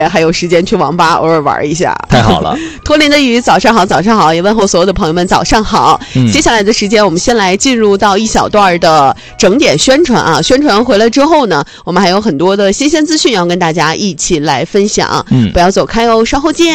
还有时间去网吧偶尔玩一下。 太好了。 托林的雨，早上好，早上好，也问候所有的朋友们早上好。接下来的时间我们先来进入到一小段的整点宣传啊，宣传回来之后呢，我们还有很多的新鲜资讯要跟大家一起来分享。不要走开哦，稍后见。